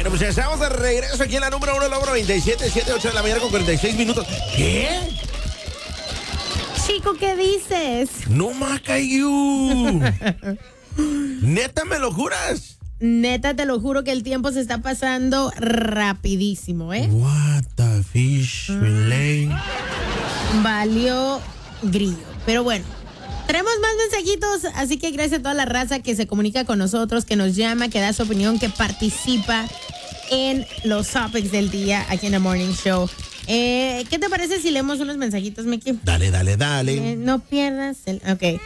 Bueno, pues ya estamos de regreso aquí en la número 1, logro 27, 7, 8 de la mañana con 46 minutos. ¿Qué? Chico, ¿qué dices? No, Macayu. ¿Neta me lo juras? Neta, te lo juro que el tiempo se está pasando rapidísimo, ¿eh? What the fish relay. Valió grillo. Pero bueno, tenemos más mensajitos, así que gracias a toda la raza que se comunica con nosotros, que nos llama, que da su opinión, que participa en los topics del día aquí en The Morning Show. ¿Qué te parece si leemos unos mensajitos, Mickey? Dale. No pierdas el... Ok.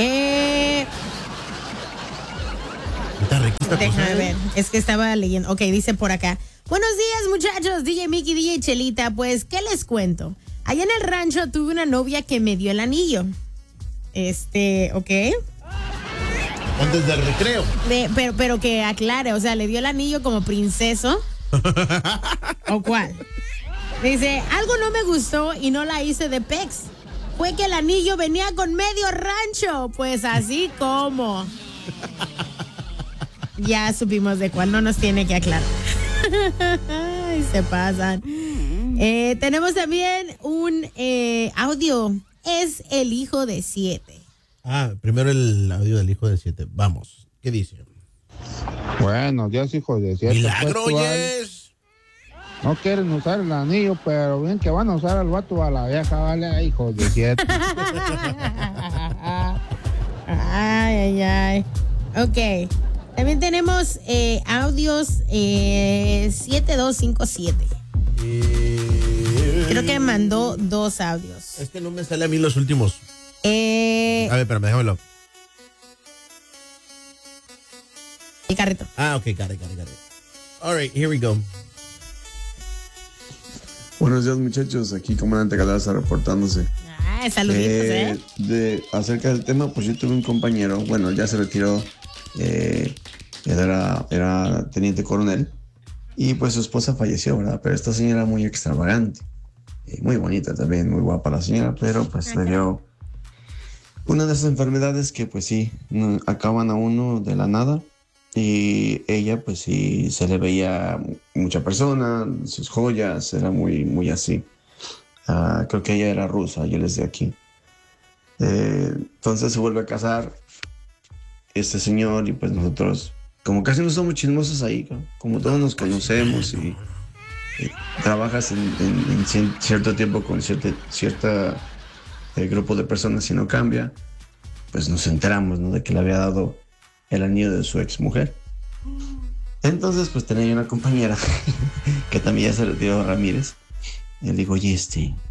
Está rica esta cosa, Déjame ver, es que estaba leyendo. Ok, dice por acá. Buenos días, muchachos, DJ Mickey, DJ Chelita. Pues, ¿qué les cuento? Allá en el rancho tuve una novia que me dio el anillo. Ok. Antes del recreo. Pero que aclare, o sea, le dio el anillo como princeso. ¿O cuál? Dice, algo no me gustó y no la hice de pex. Fue que el anillo venía con medio rancho. Pues así como. Ya supimos de cuál, no nos tiene que aclarar. Ay, se pasan. Tenemos también un audio. Es el hijo de 7. Primero el audio del hijo de 7. Vamos, ¿qué dice? Buenos días, hijos de 7. ¡Milagro, yes! No quieren usar el anillo, pero bien que van a usar al vato a la vieja, vale, hijos de 7. Ay. Ok. También tenemos audios 7257. Creo que mandó 2 audios. Es que no me sale a mí los últimos. A ver, espérame, déjamelo. El carrito. Ok, carre. All right, here we go. Buenos días, muchachos. Aquí Comandante Galaza reportándose. Saluditos, acerca del tema, pues yo tuve un compañero, bueno, ya se retiró, él era teniente coronel, y pues su esposa falleció, ¿verdad? Pero esta señora era muy extravagante, muy bonita también, muy guapa la señora, pero pues le dio una de esas enfermedades que pues sí, acaban a uno de la nada. Y ella, pues sí, se le veía mucha persona, sus joyas, era muy así. Creo que ella era rusa y él es de aquí. Entonces se vuelve a casar este señor y pues nosotros, como casi no somos chismosos ahí, como todos nos conocemos y trabajas en cierto tiempo con cierto grupo de personas y no cambia, pues nos enteramos, ¿no?, de que le había dado el anillo de su ex mujer. Entonces pues tenía una compañera que también ya se retiró, Ramírez. Y le digo, oye,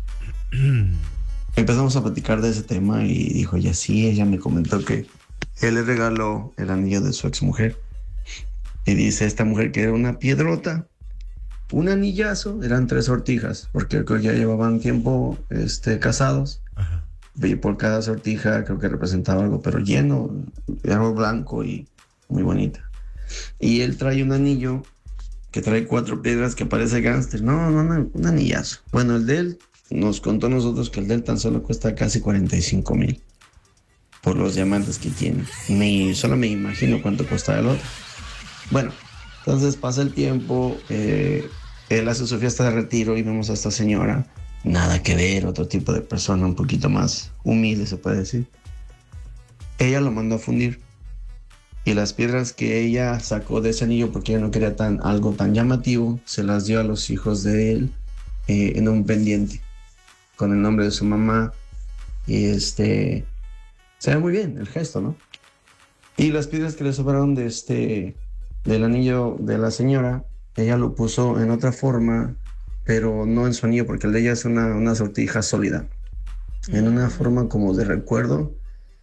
empezamos a platicar de ese tema y dijo, ya sí, ella me comentó que él le regaló el anillo de su ex mujer. Y dice esta mujer que era una piedrota, un anillazo, eran 3 sortijas, porque creo que ya llevaban tiempo casados. Ajá. Y por cada sortija creo que representaba algo, pero lleno, algo blanco y muy bonita. Y él trae un anillo que trae 4 piedras que parece gángster. No, un anillazo. Bueno, el de él, nos contó a nosotros que el de él tan solo cuesta casi 45,000 por los diamantes que tiene. Solo me imagino cuánto cuesta el otro. Bueno, entonces pasa el tiempo, él hace su fiesta de retiro y vemos a esta señora. Nada que ver, otro tipo de persona, un poquito más humilde, se puede decir. Ella lo mandó a fundir. Y las piedras que ella sacó de ese anillo, porque ella no quería algo tan llamativo, se las dio a los hijos de él en un pendiente, con el nombre de su mamá. Y se ve muy bien el gesto, ¿no? Y las piedras que le sobraron del anillo de la señora, ella lo puso en otra forma, pero no en su anillo, porque el de ella es una sortija sólida, en una forma como de recuerdo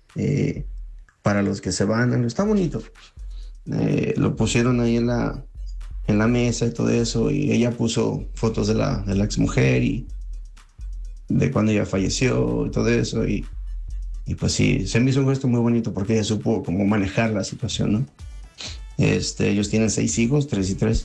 para los que se van. Está bonito. Lo pusieron ahí en la mesa y todo eso, y ella puso fotos de la ex mujer y de cuando ella falleció y todo eso, y pues sí, se me hizo un gesto muy bonito porque ella supo cómo manejar la situación, ¿no? Ellos tienen 6 hijos, 3 y 3.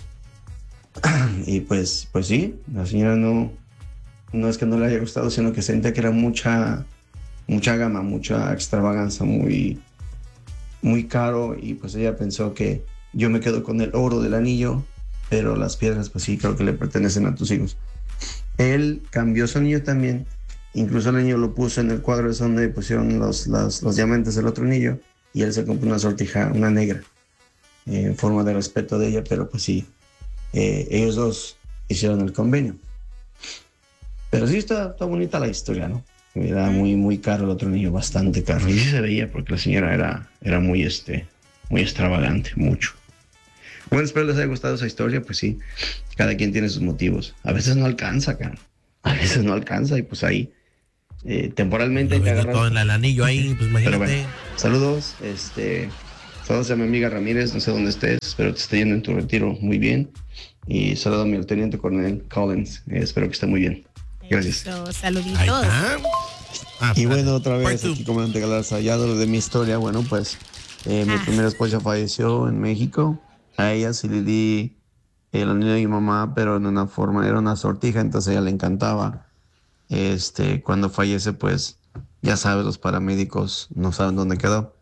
Y pues sí, la señora no es que no le haya gustado, sino que sentía que era mucha gama, mucha extravagancia, muy caro, y pues ella pensó que yo me quedo con el oro del anillo pero las piedras pues sí creo que le pertenecen a tus hijos. Él cambió su anillo también, incluso el anillo lo puso en el cuadro es donde pusieron los diamantes del otro anillo, y él se compró una sortija, una negra, en forma de respeto de ella, pero pues sí, ellos dos hicieron el convenio. Pero sí está bonita la historia, ¿no? Era muy caro el otro anillo, bastante caro. Y sí se veía porque la señora era muy extravagante, mucho. Bueno, espero les haya gustado esa historia, pues sí, cada quien tiene sus motivos. A veces no alcanza, cara. A veces no alcanza y pues ahí, temporalmente te agarras. Todo en el anillo ahí, pues imagínate. Pero bueno, saludos, saludos a mi amiga Ramírez, no sé dónde estés, espero te esté yendo en tu retiro muy bien. Y saludo a mi teniente coronel Collins, espero que esté muy bien. Gracias. Saluditos. Ahí está. Y bueno, otra vez Part two. aquí comandante Galarza, ya lo de mi historia, bueno, pues mi primera esposa falleció en México. A ella sí le di el anillo de mi mamá, pero en una forma, era una sortija, entonces a ella le encantaba. Cuando fallece, pues ya sabes, los paramédicos no saben dónde quedó.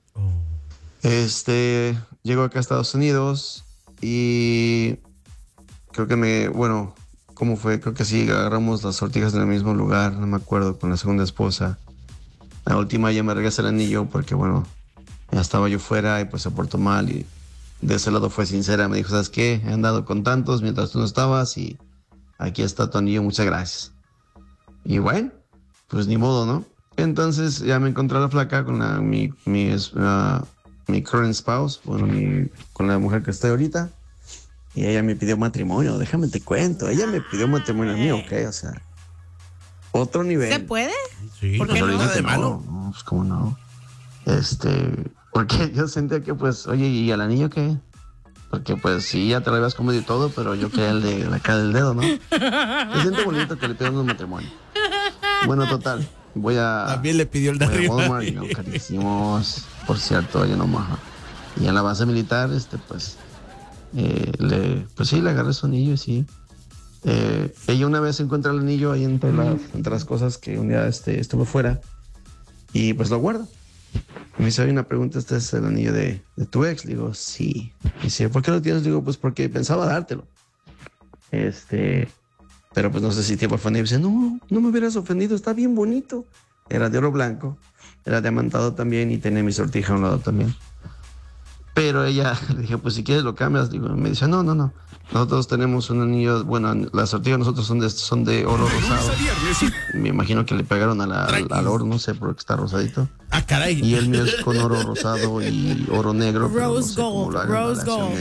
Llego acá a Estados Unidos y creo que ¿cómo fue? Creo que sí, agarramos las sortijas en el mismo lugar, no me acuerdo, con la segunda esposa. La última ella me regresa el anillo porque, bueno, ya estaba yo fuera y pues se portó mal y de ese lado fue sincera, me dijo, ¿sabes qué? He andado con tantos mientras tú no estabas y aquí está tu anillo, muchas gracias. Y bueno, pues ni modo, ¿no? Entonces ya me encontré a la flaca con mi current spouse, con la mujer que estoy ahorita. Y ella me pidió matrimonio, déjame te cuento. Ella me pidió matrimonio a mí, ok, o sea, otro nivel. ¿Se puede? Sí, ¿Por pues qué no? nada de malo. No, pues cómo no. Porque yo sentía que pues, oye, ¿y el anillo qué? Porque pues sí, ya te lo habías comido y todo, pero yo quería el de la cara del dedo, ¿no? Me siento bonito que le pidan un matrimonio. Bueno, total, También le pidió el de voy a arriba. Walmart y no, carísimos, por cierto, allá en Omaha. Y en la base militar, pues le agarré su anillo y sí. Ella una vez encuentra el anillo ahí entre las cosas que un día estuvo fuera y pues lo guarda. Me dice, hay una pregunta, ¿este es el anillo de tu ex? Le digo, sí. Y dice, ¿por qué lo tienes? Le digo, pues porque pensaba dártelo. Pero pues no sé si tiempo ofendido. Y dice, no me hubieras ofendido, está bien bonito. Era de oro blanco, era diamantado también y tenía mi sortija a un lado también. Pero ella, le dije, pues si quieres lo cambias. Digo, me dice, no. Nosotros tenemos un anillo, bueno, las sortijas nosotros son de oro rosado. Me imagino que le pegaron al oro, no sé, porque está rosadito. Ah, caray. Y el mío es con oro rosado y oro negro. Rose gold, rose gold.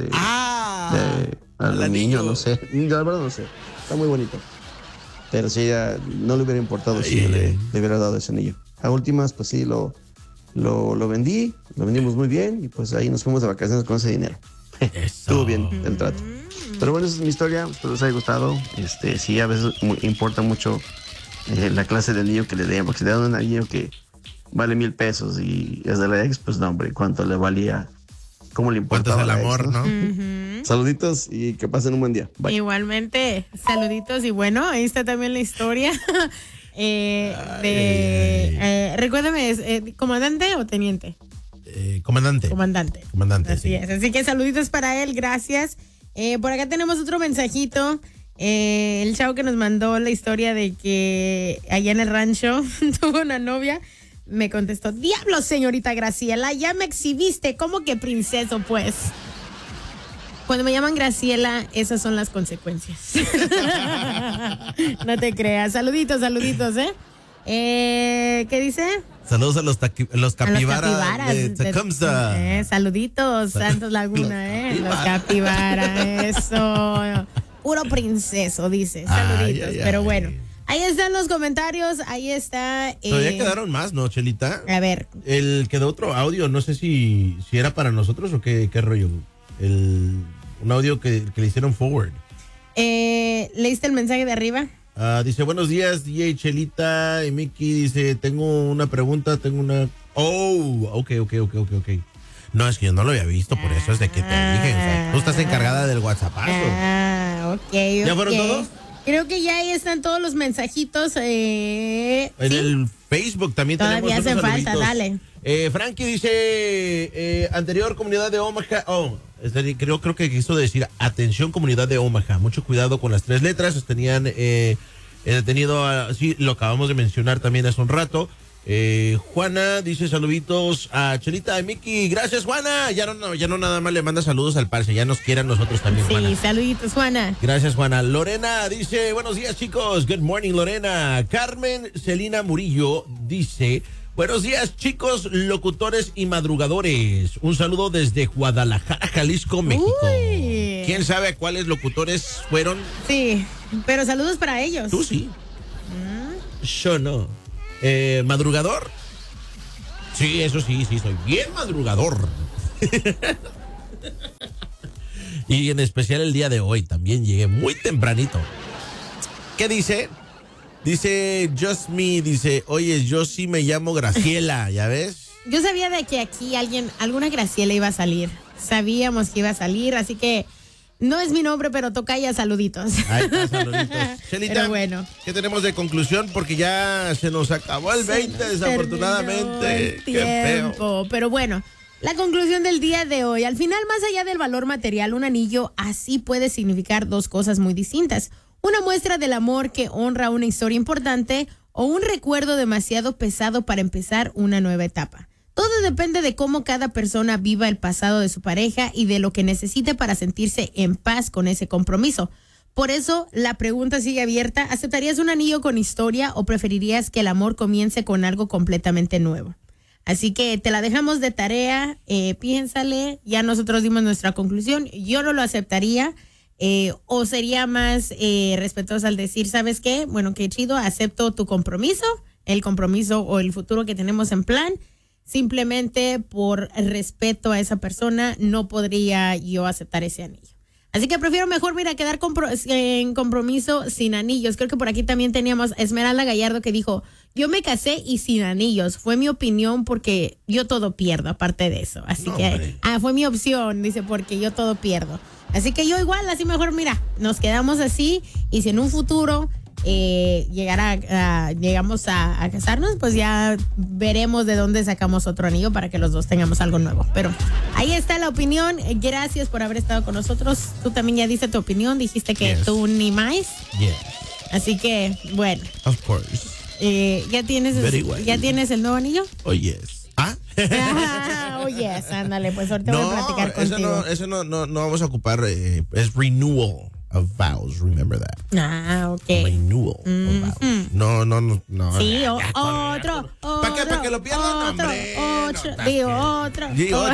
Al niño, no sé. La verdad no sé. Está muy bonito. Pero si ella no le hubiera importado si le hubiera dado ese anillo. A últimas, pues sí, lo vendí, lo vendimos muy bien y pues ahí nos fuimos de vacaciones con ese dinero. Estuvo bien el trato. Pero bueno, esa es mi historia, espero les haya gustado. Sí, a veces importa mucho la clase de anillo que le den, porque si le dan un anillo que vale $1,000 y es de la ex, pues no, hombre, ¿cuánto le valía? ¿Cómo le importaba? ¿Cuánto es el amor, ex, no? Saluditos y que pasen un buen día. Bye. Igualmente, saluditos y bueno, ahí está también la historia. Recuérdame, ¿comandante o teniente? Comandante. Así sí. es. Así que saluditos para él, gracias. Por acá tenemos otro mensajito. El chavo que nos mandó la historia de que allá en el rancho tuvo una novia. Me contestó, diablos, señorita Graciela, ya me exhibiste, ¿cómo que princeso, pues? Cuando me llaman Graciela, esas son las consecuencias. No te creas. Saluditos, ¿qué dice? Saludos a los capibaras capibaras de Tecumseh. Saluditos, Santos Laguna, los capibaras, eso. Puro princeso, dice. Saluditos, pero bueno. Ahí están los comentarios, ahí está. Todavía quedaron más, ¿no, Chelita? A ver. Quedó otro audio, no sé si era para nosotros o qué rollo. Un audio que le hicieron forward. ¿Leíste el mensaje de arriba? Dice, buenos días, DJ Chelita y Mickey. Dice, tengo una pregunta, Oh, ok. No, es que yo no lo había visto, por eso es de que te dije. O sea, tú estás encargada del WhatsAppazo. Ok. ¿Ya fueron todos? Creo que ya ahí están todos los mensajitos. En el Facebook también todavía tenemos hace unos falta, saluditos. dale. Frankie dice, anterior comunidad de Omaha. Creo que quiso decir, atención comunidad de Omaha. Mucho cuidado con las 3 letras. Tenían detenido, sí, lo acabamos de mencionar también hace un rato. Juana dice saluditos a Chelita y Mickey. Gracias, Juana. Ya no nada más le manda saludos al parce, ya nos quiere a nosotros también, sí, Juana. Sí, saluditos, Juana. Gracias, Juana. Lorena dice, buenos días, chicos. Good morning, Lorena. Carmen Celina Murillo dice, buenos días, chicos, locutores y madrugadores. Un saludo desde Guadalajara, Jalisco, México. Uy. ¿Quién sabe cuáles locutores fueron? Sí, pero saludos para ellos. Tú sí. Yo no. ¿Madrugador? Sí, eso sí, soy bien madrugador. Y en especial el día de hoy también llegué muy tempranito. ¿Qué dice? Dice Just Me, dice, oye, yo sí me llamo Graciela, ¿ya ves? Yo sabía de que aquí alguna Graciela iba a salir. Sabíamos que iba a salir, así que no es mi nombre, pero toca ya saluditos. Ahí está, saluditos. Chelita, pero bueno. ¿Qué tenemos de conclusión? Porque ya se nos acabó el 20, desafortunadamente. Qué feo. Pero bueno, la conclusión del día de hoy. Al final, más allá del valor material, un anillo así puede significar 2 cosas muy distintas. Una muestra del amor que honra una historia importante o un recuerdo demasiado pesado para empezar una nueva etapa. Todo depende de cómo cada persona viva el pasado de su pareja y de lo que necesite para sentirse en paz con ese compromiso. Por eso, la pregunta sigue abierta. ¿Aceptarías un anillo con historia o preferirías que el amor comience con algo completamente nuevo? Así que te la dejamos de tarea, piénsale, ya nosotros dimos nuestra conclusión. Yo no lo aceptaría, o sería más respetuosa al decir, ¿sabes qué? Bueno, qué chido, acepto tu compromiso, el compromiso o el futuro que tenemos en plan. Simplemente por respeto a esa persona no podría yo aceptar ese anillo. Así que prefiero mejor, quedar en compromiso sin anillos. Creo que por aquí también teníamos Esmeralda Gallardo que dijo, yo me casé y sin anillos. Fue mi opinión porque yo todo pierdo aparte de eso. Así que, fue mi opción, dice, porque yo todo pierdo. Así que yo igual, así mejor, nos quedamos así y si en un futuro llegamos a casarnos, pues ya veremos de dónde sacamos otro anillo para que los dos tengamos algo nuevo. Pero ahí está la opinión. Gracias por haber estado con nosotros. Tú también ya diste tu opinión, dijiste que tú ni más. Yes. Así que, bueno. Of course. ¿Ya tienes el nuevo anillo? Oh, yes. Oh, yes, ándale, pues ahorita voy a platicar contigo. Eso no vamos a ocupar, es renewal of vows, remember that. Ok. Renewal of vows. No. Sí, otro. ¿Para que lo pierdan? Otro.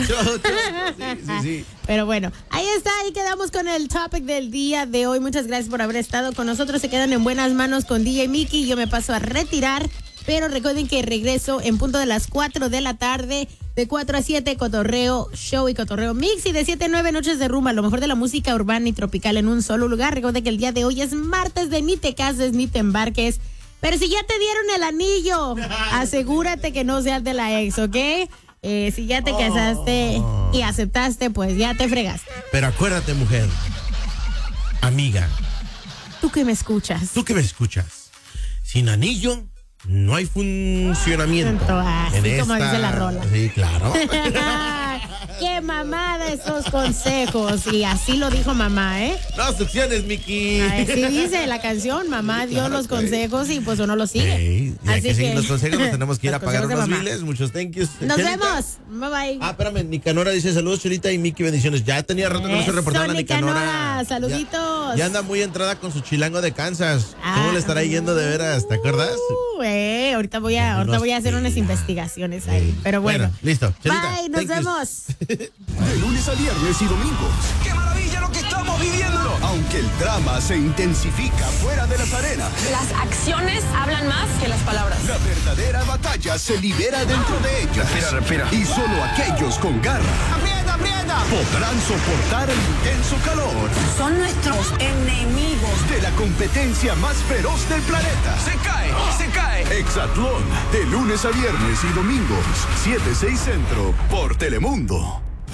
Sí. Pero bueno, ahí está, ahí quedamos con el topic del día de hoy. Muchas gracias por haber estado con nosotros. Se quedan en buenas manos con DJ Mickey. Yo me paso a retirar. Pero recuerden que regreso en punto de las 4 de la tarde, de 4 a 7, Cotorreo Show y Cotorreo Mix, y de 7 a 9, Noches de Rumba, lo mejor de la música urbana y tropical en un solo lugar. Recuerden que el día de hoy es martes de ni te cases ni te embarques. Pero si ya te dieron el anillo, asegúrate que no seas de la ex, ¿ok? Si ya te casaste y aceptaste, pues ya te fregaste. Pero acuérdate, mujer, amiga. Tú que me escuchas, sin anillo no hay funcionamiento. Así como dice la rola. Sí, claro. Qué mamada esos consejos. Y así lo dijo mamá, ¿eh? No secciones, Mickey. Así dice la canción. Mamá dio los consejos y pues uno los sigue. Así que seguir los consejos, nos tenemos que ir a pagar unos biles. Muchos thank yous. Nos vemos. Bye bye. Espérame, Nicanora dice saludos, Chelita y Mickey, bendiciones. Ya tenía rato que no se reportaba la Nicanora. Saluditos. Ya anda muy entrada con su chilango de Kansas. ¿Cómo le estará yendo de veras? ¿Te acuerdas? Ahorita voy a hacer unas investigaciones ahí. Pero bueno. Listo. Chelita, bye, nos vemos. De lunes a viernes y domingos. ¡Qué maravilla lo que estamos viviendo! Aunque el drama se intensifica fuera de las arenas. Las acciones hablan más que las palabras. La verdadera batalla se libera dentro de ellas. Respira. Y solo aquellos con garra. ¡Aprieta! Podrán soportar el intenso calor. Son nuestros enemigos. De la competencia más feroz del planeta. Se cae. Hexatlón. De lunes a viernes y domingos. 7-6 Centro. Por Telemundo.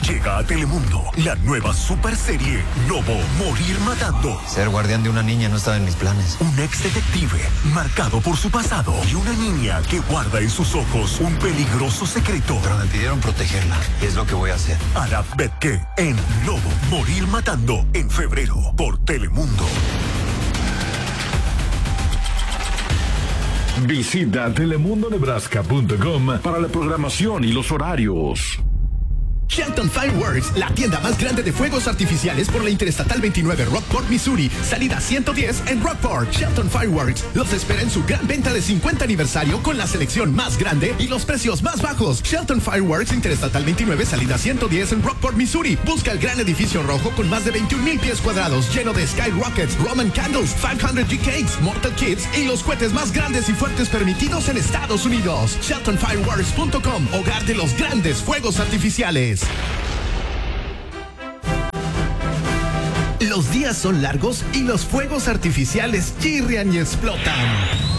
Llega a Telemundo la nueva super serie Lobo, Morir Matando. Ser guardián de una niña no estaba en mis planes. Un ex detective marcado por su pasado y una niña que guarda en sus ojos un peligroso secreto. Pero me pidieron protegerla. Y es lo que voy a hacer. Arad Betke en Lobo, Morir Matando en febrero por Telemundo. Visita telemundonebraska.com para la programación y los horarios. Shelton Fireworks, la tienda más grande de fuegos artificiales por la Interestatal 29 Rockport, Missouri. Salida 110 en Rockport. Shelton Fireworks los espera en su gran venta de 50 aniversario con la selección más grande y los precios más bajos. Shelton Fireworks, Interestatal 29, salida 110 en Rockport, Missouri. Busca el gran edificio rojo con más de 21,000 pies cuadrados, lleno de Sky Rockets, Roman Candles, 500G Cakes, Mortal Kids y los cohetes más grandes y fuertes permitidos en Estados Unidos. SheltonFireworks.com, hogar de los grandes fuegos artificiales. Los días son largos y los fuegos artificiales chirrian y explotan.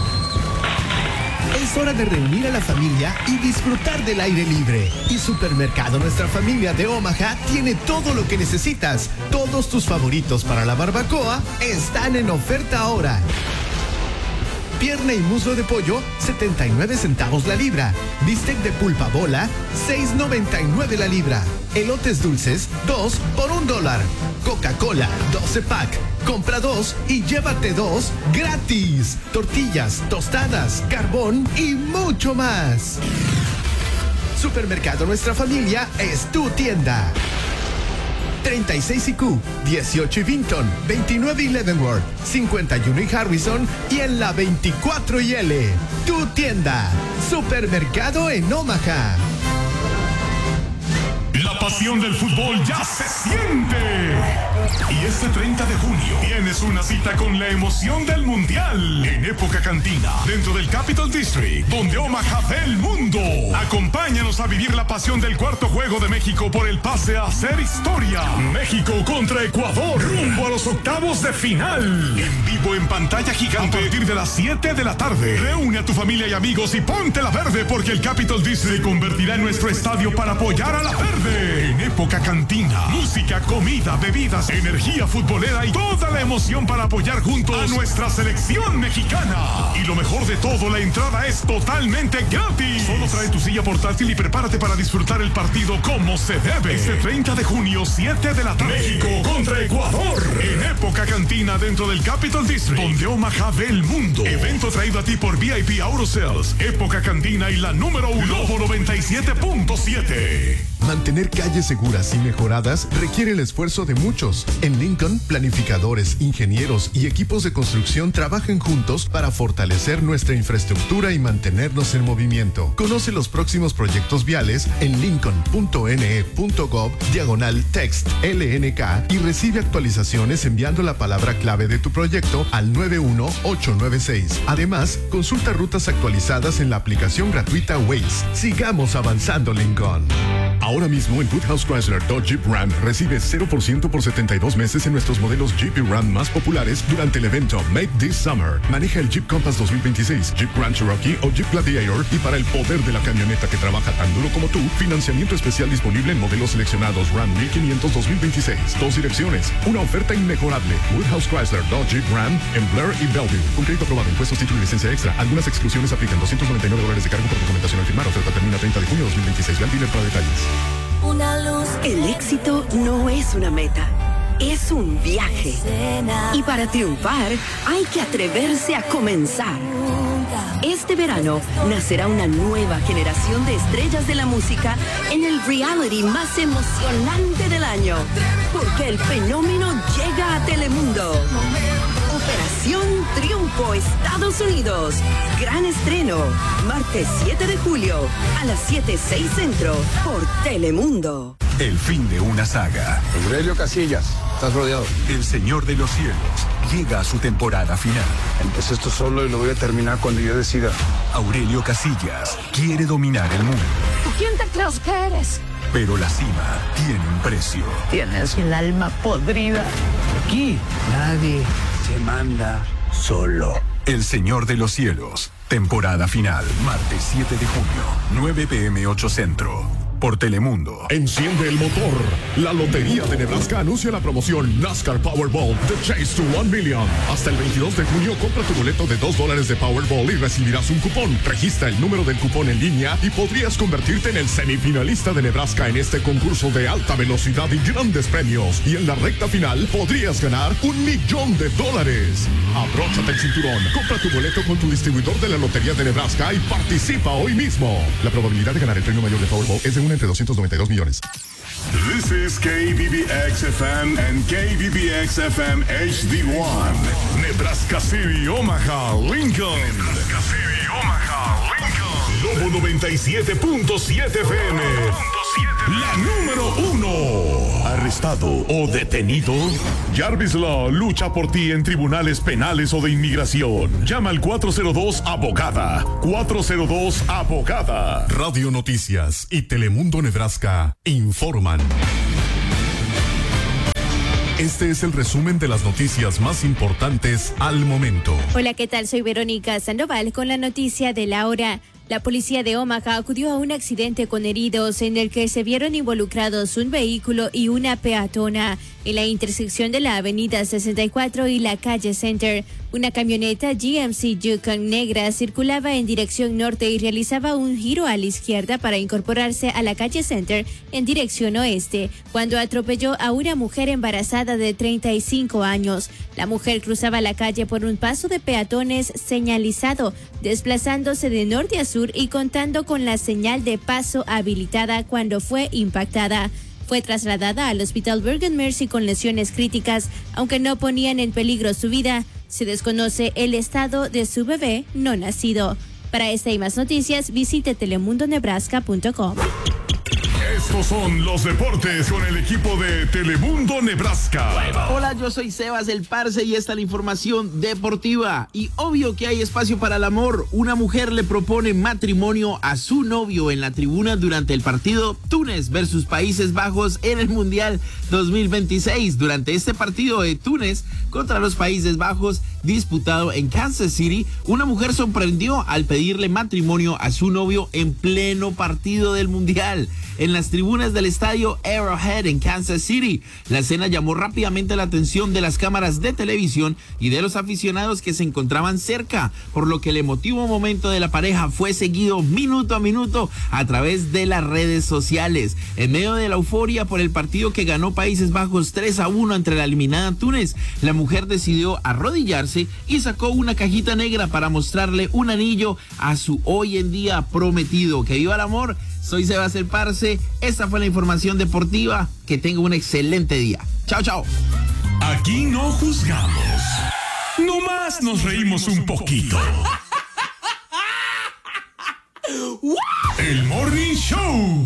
Es hora de reunir a la familia y disfrutar del aire libre. Y Supermercado Nuestra Familia de Omaha tiene todo lo que necesitas. Todos tus favoritos para la barbacoa están en oferta ahora. Pierna y muslo de pollo, 79 centavos la libra. Bistec de pulpa bola, 6.99 la libra. Elotes dulces, 2 por $1. Coca-Cola, 12 pack. Compra 2 y llévate 2 gratis. Tortillas, tostadas, carbón y mucho más. Supermercado Nuestra Familia es tu tienda. 36 IQ, 18 y Vinton, 29 y Leavenworth, 51 y Harrison y en la 24 y L. Tu tienda. Supermercado en Omaha. La pasión del fútbol ya se siente. Y este 30 de junio tienes una cita con la emoción del Mundial en Época Cantina, dentro del Capital District, donde Omaha ve el mundo. Acompáñanos a vivir la pasión del cuarto juego de México por el pase a hacer historia. México contra Ecuador, rumbo a los octavos de final. En vivo en pantalla gigante a partir de las 7 de la tarde. Reúne a tu familia y amigos y ponte la verde, porque el Capital District se convertirá en nuestro estadio para apoyar a la verde. En Época Cantina, música, comida, bebidas, energía futbolera y toda la emoción para apoyar juntos a nuestra selección mexicana. Y lo mejor de todo, la entrada es totalmente gratis. Solo trae tu silla portátil y prepárate para disfrutar el partido como se debe. Este 30 de junio, 7 de la tarde. México contra Ecuador. En Época Cantina, dentro del Capital District, donde Omaha ve el mundo. Evento traído a ti por VIP Auto Sales, Época Cantina y la número 1, Lobo 97.7. Mantener calles seguras y mejoradas requiere el esfuerzo de muchos. En Lincoln, planificadores, ingenieros y equipos de construcción trabajan juntos para fortalecer nuestra infraestructura y mantenernos en movimiento. Conoce los próximos proyectos viales en lincoln.ne.gov/text LNK y recibe actualizaciones enviando la palabra clave de tu proyecto al 91896. Además, consulta rutas actualizadas en la aplicación gratuita Waze. Sigamos avanzando, Lincoln. Ahora mismo en Woodhouse Chrysler Dodge Jeep Ram recibe 0% por 72 meses en nuestros modelos Jeep y Ram más populares durante el evento Make This Summer. Maneja el Jeep Compass 2026, Jeep Grand Cherokee o Jeep Gladiator y para el poder de la camioneta que trabaja tan duro como tú, financiamiento especial disponible en modelos seleccionados Ram 1500 2026. 2 direcciones, una oferta inmejorable. Woodhouse Chrysler Dodge Jeep Ram en Blair y Bellevue. Con crédito aprobado, impuestos, título y licencia extra. Algunas exclusiones aplican. $299 de cargo por documentación al firmar. Oferta termina 30 de junio de 2026. Ve al dealer para detalles. Una luz. El éxito no es una meta, es un viaje. Y para triunfar hay que atreverse a comenzar. Este verano nacerá una nueva generación de estrellas de la música en el reality más emocionante del año, porque el fenómeno llega a Telemundo. Operación Triunfo, Estados Unidos. Gran estreno, martes 7 de julio a las 7:06 centro por Telemundo. El fin de una saga. Aurelio Casillas, estás rodeado. El Señor de los Cielos llega a su temporada final. Empecé esto solo y lo voy a terminar cuando yo decida. Aurelio Casillas quiere dominar el mundo. ¿Tú quién te crees que eres? Pero la cima tiene un precio. Tienes el alma podrida. Aquí nadie se manda solo. El Señor de los Cielos, temporada final, martes 7 de junio, 9 p.m. 8 centro. por Telemundo. Enciende el motor. La Lotería de Nebraska anuncia la promoción NASCAR Powerball The Chase to 1 Million. Hasta el 22 de junio compra tu boleto de $2 de Powerball y recibirás un cupón. Registra el número del cupón en línea y podrías convertirte en el semifinalista de Nebraska en este concurso de alta velocidad y grandes premios. Y en la recta final podrías ganar $1 millón. Abróchate el cinturón. Compra tu boleto con tu distribuidor de la Lotería de Nebraska y participa hoy mismo. La probabilidad de ganar el premio mayor de Powerball es de 1 entre 292 millones. This is KBBX FM and KBBX FM HD1. Nebraska City, Omaha, Lincoln. Nebraska City, Omaha, Lincoln. Lobo 97.7 FM. La número 1. ¿Arrestado o detenido? Jarvis Law lucha por ti en tribunales penales o de inmigración. Llama al 402-ABOGADA. 402-ABOGADA. Radio Noticias y Telemundo Nebraska informan. Este es el resumen de las noticias más importantes al momento. Hola, ¿qué tal? Soy Verónica Sandoval con la noticia de la hora. La policía de Omaha acudió a un accidente con heridos en el que se vieron involucrados un vehículo y una peatona en la intersección de la avenida 64 y la calle Center. Una camioneta GMC Yukon negra circulaba en dirección norte y realizaba un giro a la izquierda para incorporarse a la calle Center en dirección oeste, cuando atropelló a una mujer embarazada de 35 años. La mujer cruzaba la calle por un paso de peatones señalizado, desplazándose de norte a sur y contando con la señal de paso habilitada cuando fue impactada. Fue trasladada al Hospital Bergen Mercy con lesiones críticas, aunque no ponían en peligro su vida. Se desconoce el estado de su bebé no nacido. Para esta y más noticias, visite telemundonebraska.com. Estos son los deportes con el equipo de Telemundo Nebraska. Hola, yo soy Sebas el Parce y esta es la información deportiva. Y obvio que hay espacio para el amor. Una mujer le propone matrimonio a su novio en la tribuna durante el partido Túnez versus Países Bajos en el Mundial 2026. Durante este partido de Túnez contra los Países Bajos disputado en Kansas City, una mujer sorprendió al pedirle matrimonio a su novio en pleno partido del Mundial en las tribunas del estadio Arrowhead en Kansas City. La escena llamó rápidamente la atención de las cámaras de televisión y de los aficionados que se encontraban cerca, por lo que el emotivo momento de la pareja fue seguido minuto a minuto a través de las redes sociales. En medio de la euforia por el partido que ganó Países Bajos 3-1 entre la eliminada Túnez, la mujer decidió arrodillarse y sacó una cajita negra para mostrarle un anillo a su hoy en día prometido. ¡Que viva el amor! Soy Sebas el Parce. Esta fue la información deportiva. Que tenga un excelente día. Chao, chao. Aquí no juzgamos. Nomás nos reímos un poquito. El Morning Show.